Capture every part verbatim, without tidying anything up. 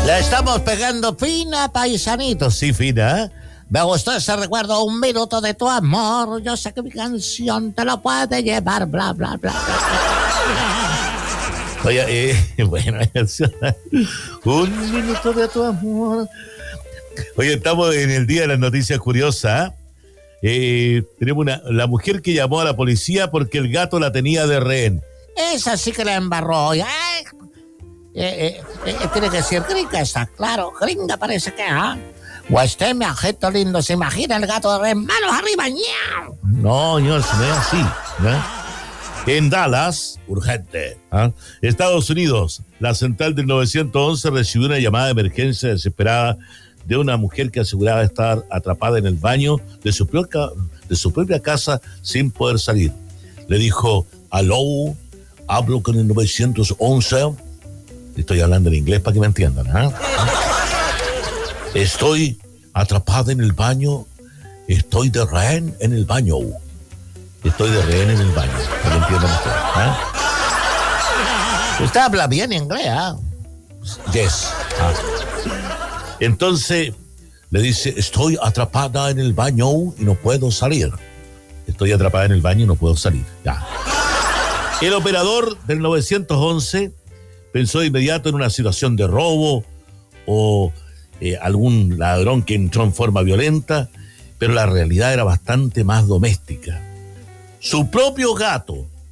Le estamos pegando fina, paisanitos. Sí, fina, ¿eh? Me gustó ese recuerdo, un minuto de tu amor. Yo sé que mi canción te lo puede llevar, bla, bla, bla, bla, bla. Oye, eh, bueno, un minuto de tu amor. Oye, estamos en el día de las noticias curiosas. Eh, tenemos una, la mujer que llamó a la policía porque el gato la tenía de rehén. Esa sí que la embarró. ¿Eh? Eh, eh, eh, tiene que ser gringa, está claro. Gringa parece que, ¿ah? ¿eh? O este mi ajeto lindo, se imagina el gato de rehén, manos arriba, ¡ñau! No, señor, se ve así, ¿no? En Dallas, urgente, ¿eh? Estados Unidos, la central del nueve once recibió una llamada de emergencia desesperada de una mujer que aseguraba estar atrapada en el baño de su propia, de su propia casa sin poder salir. Le dijo, aló, hablo con el nueve once. Estoy hablando en inglés para que me entiendan, ¿eh? Estoy atrapada en el baño, estoy de rehén en el baño. Estoy de rehén en el baño, para que entiendan ustedes, ¿eh? Usted habla bien inglés, ¿ah? ¿eh? Yes. ¿Ah? Entonces le dice, estoy atrapada en el baño y no puedo salir. Estoy atrapada en el baño y no puedo salir. Ya. El operador del nueve once pensó de inmediato en una situación de robo o eh, algún ladrón que entró en forma violenta, pero la realidad era bastante más doméstica. Su propio gato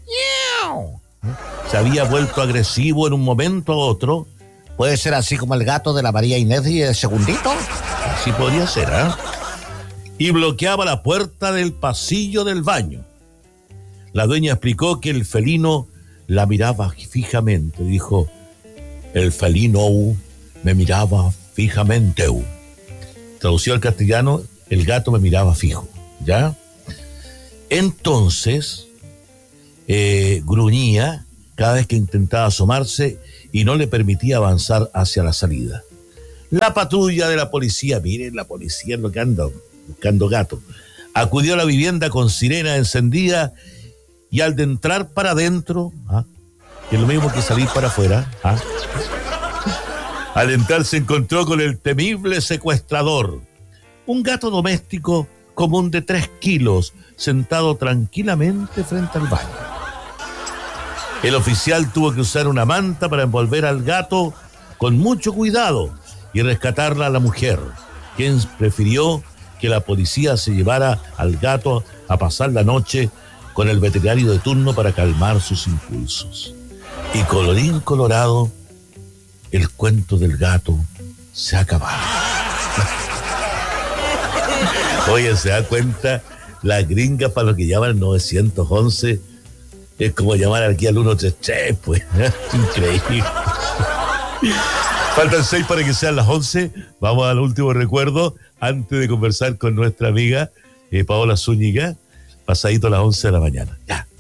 se había vuelto agresivo en un momento a otro. Puede ser así como el gato de la María Inés y el Segundito. Así podría ser, ¿eh? Y bloqueaba la puerta del pasillo del baño. La dueña explicó que el felino la miraba fijamente. Dijo, el felino me miraba fijamente. Traducido al castellano, el gato me miraba fijo, ¿ya? Entonces, eh, gruñía cada vez que intentaba asomarse y no le permitía avanzar hacia la salida. La patrulla de la policía, miren, la policía es lo que anda buscando gato, acudió a la vivienda con sirena encendida y al de entrar para adentro, ¿ah? que es lo mismo que salir para afuera, ¿ah? al entrar se encontró con el temible secuestrador, un gato doméstico común de tres kilos, sentado tranquilamente frente al baño. El oficial tuvo que usar una manta para envolver al gato con mucho cuidado y rescatarla a la mujer, quien prefirió que la policía se llevara al gato a pasar la noche con el veterinario de turno para calmar sus impulsos. Y colorín colorado, el cuento del gato se ha acabado. Oye, ¿se da cuenta? La gringa para lo que llaman el nueve once es como llamar aquí al ciento treinta y tres, pues. Increíble. Faltan seis para que sean las once. Vamos al último recuerdo antes de conversar con nuestra amiga eh, Paola Zúñiga, pasadito a las once de la mañana. Ya.